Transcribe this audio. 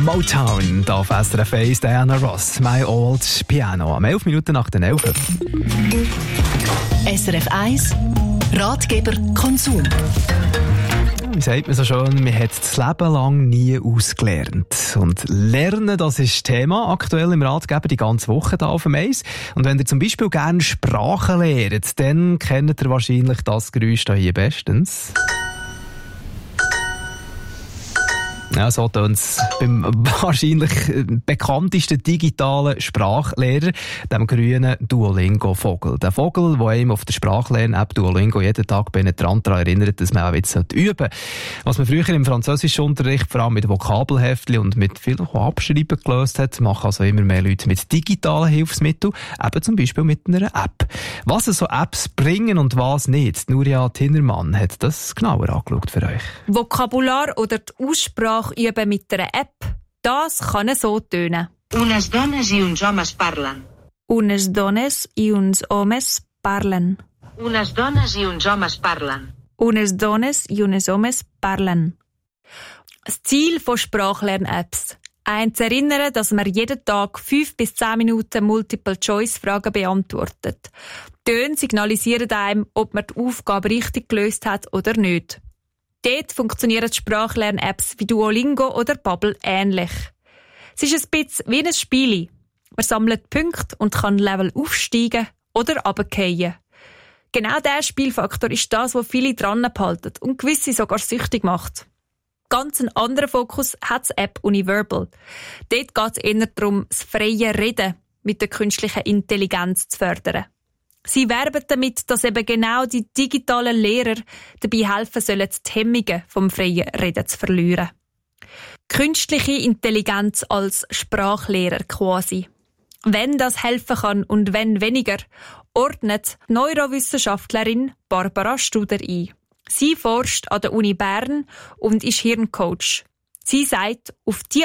Motown, hier auf SRF 1, Diana Ross, My Old Piano. Am 11 Minuten nach den 11. SRF 1, Ratgeber Konsum. Wie sagt man so schön, man hat das Leben lang nie ausgelernt. Und Lernen, das ist Thema aktuell im Ratgeber die ganze Woche hier auf dem Eis. Und wenn ihr zum Beispiel gerne Sprachen lernt, dann kennt ihr wahrscheinlich das Geräusch hier bestens. Ja, so tönt es beim wahrscheinlich bekanntesten digitalen Sprachlehrer, dem grünen Duolingo-Vogel. Der Vogel, der einem auf der Sprachlern-App Duolingo jeden Tag daran erinnert, dass man auch jetzt üben sollte. Was man früher im Französischunterricht vor allem mit Vokabelheftchen und mit viel Abschreiben gelöst hat, machen also immer mehr Leute mit digitalen Hilfsmitteln, eben zum Beispiel mit einer App. Was so Apps bringen und was nicht, Nuria Tinnermann hat das genauer angeschaut für euch. Vokabular oder die Aussprache üben mit einer App, das kann so tönen. Unes dones i uns homes parlen. Unes dones i uns homes parlen. Unes dones i uns homes parlen. Unes dones i uns homes parlen. Das Ziel von Sprachlern-Apps: einen zu erinnern, dass man jeden Tag 5 bis 10 Minuten Multiple-Choice-Fragen beantwortet. Töne signalisieren einem, ob man die Aufgabe richtig gelöst hat oder nicht. Dort funktionieren Sprachlern-Apps wie Duolingo oder Babbel ähnlich. Es ist ein bisschen wie ein Spiel. Man sammelt Punkte und kann Level aufsteigen oder runterfallen. Genau dieser Spielfaktor ist das, was viele dran behalten und gewisse sogar süchtig macht. Ganz einen anderen Fokus hat die App Univerbal. Dort geht es eher darum, das freie Reden mit der künstlichen Intelligenz zu fördern. Sie werben damit, dass eben genau die digitalen Lehrer dabei helfen sollen, die Hemmungen vom freien Reden zu verlieren. Künstliche Intelligenz als Sprachlehrer quasi. Wenn das helfen kann und wenn weniger, ordnet Neurowissenschaftlerin Barbara Studer ein. Sie forscht an der Uni Bern und ist Hirncoach. Sie sagt, auf diese